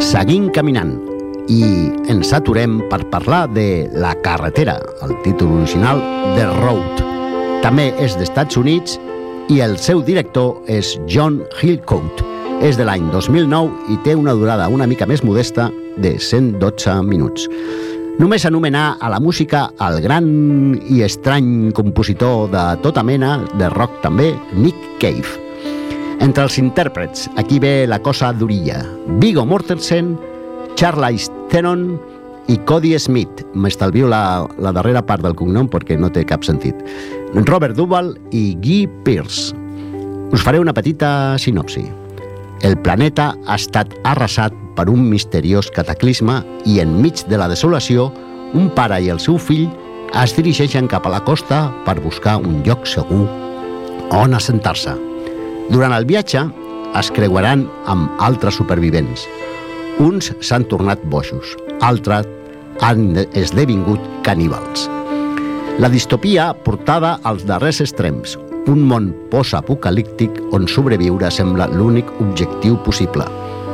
Seguim caminant i ens aturem per parlar de La carretera, el títol original de Road. També és d'Estats Units i el seu director és John Hillcoat. És de l'any 2009 i té una durada una mica més modesta de 112 minuts. Només anomenar a la música el gran i estrany compositor de tota mena, de rock també, Nick Cave. Entre els intèrprets, aquí ve la cosa durilla. Viggo Mortensen, Charlize Theron i Cody Smith. M'estalvio la darrera part del cognom perquè no té cap sentit. Robert Duvall i Guy Pearce. Us faré una petita sinopsi. El planeta ha estat arrasat per un misteriós cataclisme i enmig de la desolació, un pare i el seu fill es dirigeixen cap a la costa per buscar un lloc segur on assentar-se. Durant el viatge es creuaran amb altres supervivents. Uns s'han tornat bojos, altres han esdevingut caníbals. La distopia portada als darrers extrems, un món post-apocalíptic on sobreviure sembla l'únic objectiu possible.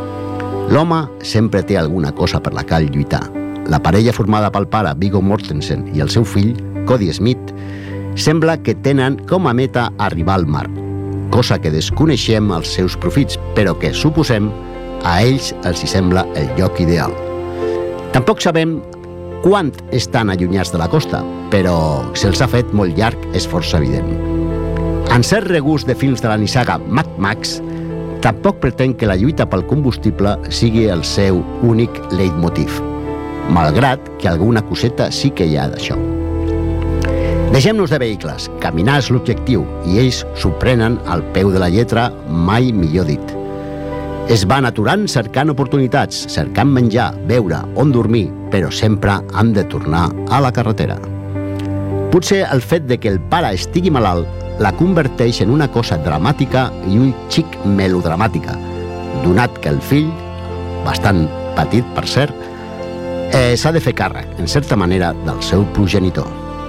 L'home sempre té alguna cosa per la qual lluitar. La parella formada pel pare Viggo Mortensen i el seu fill, Cody Smith, sembla que tenen com a meta arribar al mar, cosa que desconeixem els seus profits, però que suposem a ells els hi sembla el lloc ideal. Tampoc sabem quant estan allunyats de la costa, però se'ls ha fet molt llarg és força evident. En cert regust de films de la nissaga Mad Max, tampoc pretén que la lluita pel combustible sigui el seu únic leitmotiv, malgrat que alguna coseta sí que hi ha d'això. Deixem-nos de vehicles, caminar és l'objectiu i ells s'ho prenen al peu de la lletra, mai millor dit. Es van aturant cercant oportunitats, cercant menjar, beure, on dormir, però sempre han de tornar a la carretera. Potser el fet de que el pare estigui malalt la converteix en una cosa dramàtica i un xic melodramàtica, donat que el fill, bastant petit per cert, s'ha de fer càrrec, en certa manera, del seu progenitor.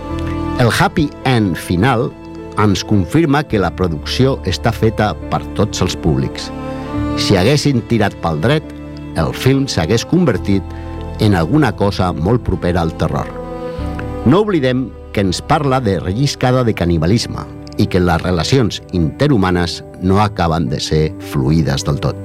El happy end final ens confirma que la producció està feta per tots els públics. Si haguessin tirat pel dret, el film s'hagués convertit en alguna cosa molt propera al terror. No oblidem que ens parla de relliscada de canibalisme i que les relacions interhumanes no acaben de ser fluïdes del tot.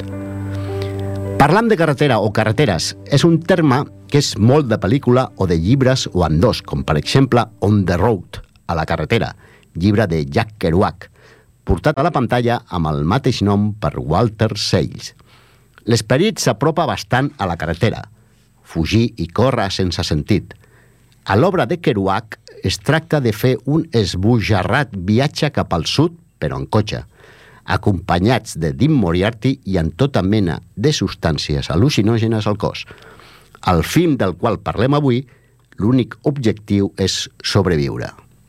Parlant de carretera o carreteres és un terme que és molt de pel·lícula o de llibres o ambdós, com per exemple On the Road, a la carretera, llibre de Jack Kerouac, portat a la pantalla amb el mateix nom per Walter Sayles. L'esperit s'apropa bastant a la carretera, fugir i córrer sense sentit. A l'obra de Kerouac es tracta de fer un esbojarrat viatge cap al sud, però en cotxe, acompanyats de Dean Moriarty i amb tota mena de substàncies al·lucinògenes al cos. Al film del qual parlem avui, l'únic objectiu és sobreviure.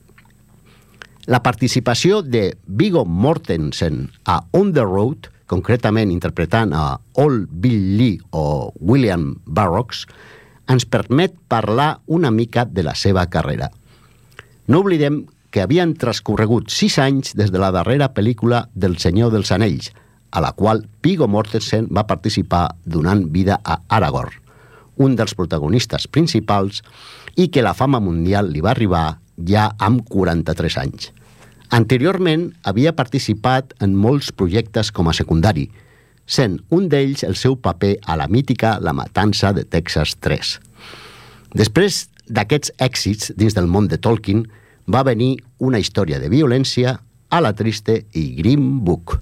La participació de Viggo Mortensen a On the Road, concretament interpretant a Old Bill Lee o William Burroughs, ens permet parlar una mica de la seva carrera. No oblidem que havien transcorregut 6 anys des de la darrera pel·lícula del Senyor dels Anells, a la qual Viggo Mortensen va participar donant vida a Aragorn, un dels protagonistes principals i que la fama mundial li va arribar ja amb 43 anys. Anteriorment havia participat en molts projectes com a secundari, sent un d'ells el seu paper a la mítica La matança de Texas 3. Després d'aquests èxits dins del món de Tolkien, va venir una història de violència a la triste i Green Book.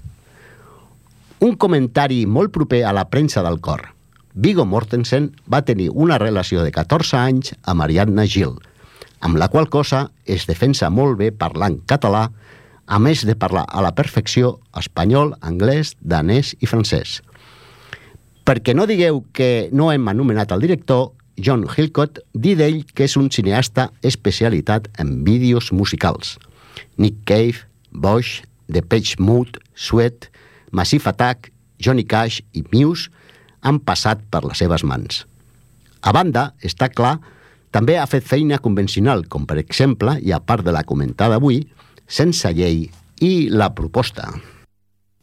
Un comentari molt proper a la premsa del cor. Viggo Mortensen va tenir una relació de 14 anys amb Ariadna Gil, amb la qual cosa es defensa molt bé parlant català, a més de parlar a la perfecció espanyol, anglès, danès i francès. Perquè no digueu que no hem anomenat el director, John Hillcoat, dir d'ell que és un cineasta especialitat en vídeos musicals. Nick Cave, Bosch, Depeche Mode, Sweat, Massive Attack, Johnny Cash i Muse han passat per les seves mans. A banda, està clar, també ha fet feina convencional, com per exemple, i a part de la comentada avui, Sense llei i La proposta.